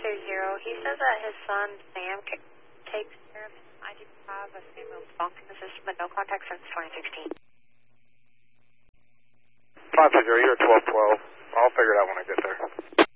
He says that his son, Sam, takes care of him. I do have a family bunk in the system, but no contact since 2016. 530, you're 1212. I'll figure it out when I get there.